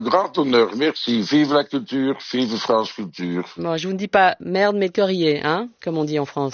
Grand honneur, merci. Vive la culture, vive France Culture. Bon, je vous ne dis pas merde, mais que riez, hein, comme on dit en France.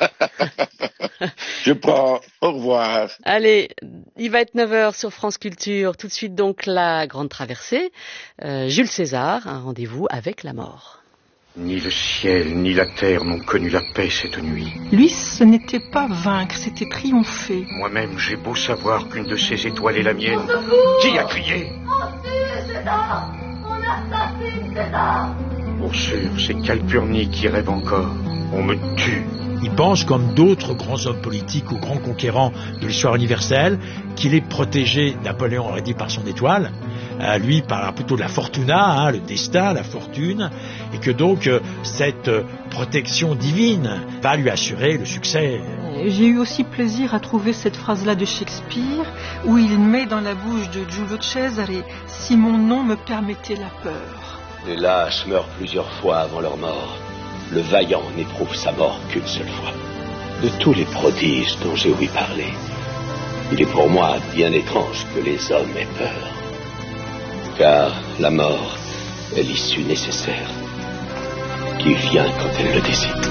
Je prends. Au revoir. Allez, il va être 9h sur France Culture. Tout de suite donc la grande traversée. Jules César, un rendez-vous avec la mort. Ni le ciel, ni la terre n'ont connu la paix cette nuit. Lui, ce n'était pas vaincre, c'était triompher. Moi-même, j'ai beau savoir qu'une de ces étoiles est la mienne. Qui a crié? On tue César! On assassine César! Pour sûr, c'est Calpurnie qui rêve encore. On me tue. Il pense, comme d'autres grands hommes politiques ou grands conquérants de l'histoire universelle, qu'il est protégé, Napoléon aurait dit, par son étoile. Lui parlera plutôt de la fortuna, le destin, la fortune, et que donc cette protection divine va lui assurer le succès. J'ai eu aussi plaisir à trouver cette phrase-là de Shakespeare, où il met dans la bouche de Giulio Cesare « Si mon nom me permettait la peur ». Les lâches meurent plusieurs fois avant leur mort. Le vaillant n'éprouve sa mort qu'une seule fois. De tous les prodiges dont j'ai ouï parler, il est pour moi bien étrange que les hommes aient peur. Car la mort est l'issue nécessaire qui vient quand elle le décide.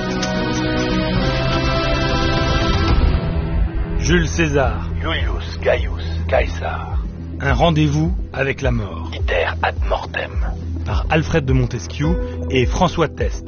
Jules César. Julius Gaius Caesar. Un rendez-vous avec la mort. Iter ad mortem. Par Alfred de Montesquieu et François Test.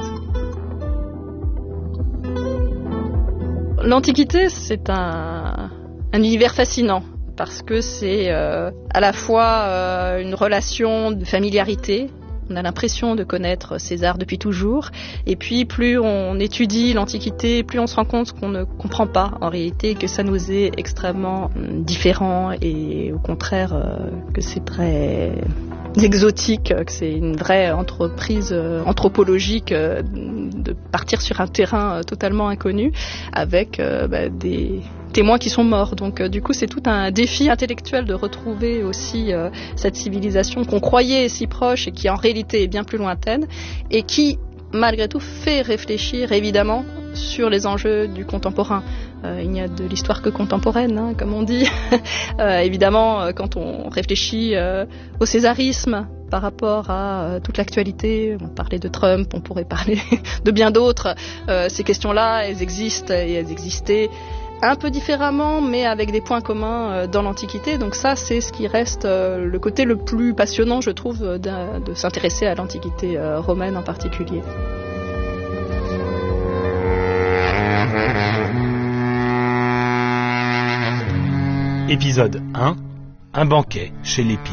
L'Antiquité, c'est un univers fascinant. Parce que c'est à la fois une relation de familiarité. On a l'impression de connaître César depuis toujours. Et puis, plus on étudie l'Antiquité, plus on se rend compte qu'on ne comprend pas, en réalité, que ça nous est extrêmement différent et au contraire que c'est très exotique, que c'est une vraie entreprise anthropologique de partir sur un terrain totalement inconnu avec des témoins qui sont morts. Donc du coup c'est tout un défi intellectuel de retrouver aussi cette civilisation qu'on croyait si proche et qui en réalité est bien plus lointaine et qui malgré tout fait réfléchir évidemment sur les enjeux du contemporain. Il n'y a de l'histoire que contemporaine, comme on dit. Évidemment, quand on réfléchit au césarisme par rapport à toute l'actualité, on parlait de Trump, on pourrait parler de bien d'autres. Ces questions-là, elles existent et elles existaient un peu différemment, mais avec des points communs dans l'Antiquité. Donc ça, c'est ce qui reste le côté le plus passionnant, je trouve, de s'intéresser à l'Antiquité romaine en particulier. Épisode 1. Un banquet chez Lépide.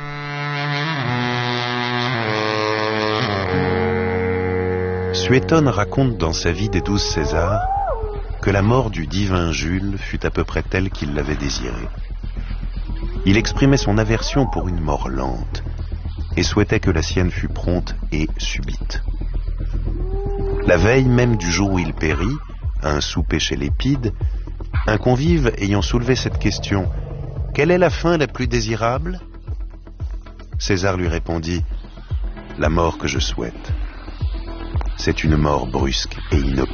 Suétone raconte dans sa vie des 12 Césars que la mort du divin Jules fut à peu près telle qu'il l'avait désirée. Il exprimait son aversion pour une mort lente et souhaitait que la sienne fût prompte et subite. La veille même du jour où il périt, à un souper chez Lépide, un convive ayant soulevé cette question « Quelle est la fin la plus désirable ?» César lui répondit « La mort que je souhaite. C'est une mort brusque et inopinée. »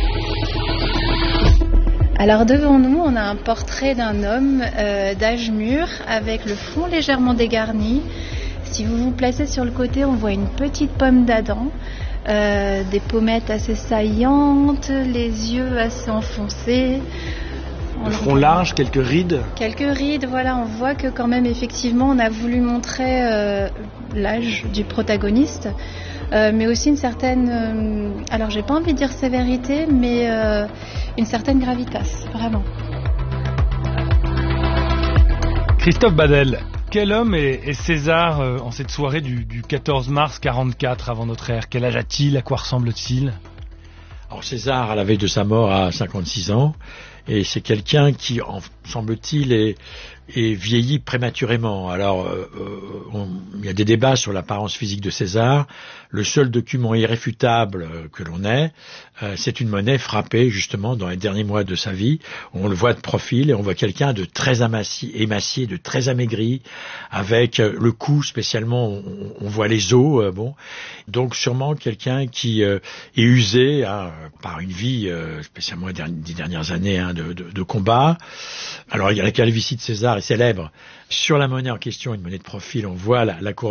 Alors devant nous, on a un portrait d'un homme d'âge mûr avec le front légèrement dégarni. Si vous vous placez sur le côté, on voit une petite pomme d'Adam, des pommettes assez saillantes, les yeux assez enfoncés. Le front large, quelques rides. Quelques rides, voilà, on voit que quand même effectivement on a voulu montrer l'âge du protagoniste. Mais aussi une certaine, alors j'ai pas envie de dire sévérité, mais une certaine gravitas, vraiment. Christophe Badel, quel homme est César en cette soirée du 14 mars 44 avant notre ère? Quel âge a-t-il? À quoi ressemble-t-il? Alors César, à la veille de sa mort, a 56 ans, et c'est quelqu'un qui, semble-t-il, est vieilli prématurément. Alors, il y a des débats sur l'apparence physique de César. Le seul document irréfutable que l'on ait, c'est une monnaie frappée justement dans les derniers mois de sa vie. On le voit de profil et on voit quelqu'un de très émacié, de très amaigri, avec le cou spécialement, on voit les os. Donc sûrement quelqu'un qui est usé par une vie, spécialement les 10 dernières années de combat. Alors il y a la calvitie de César est célèbre. Sur la monnaie en question, une monnaie de profil, on voit la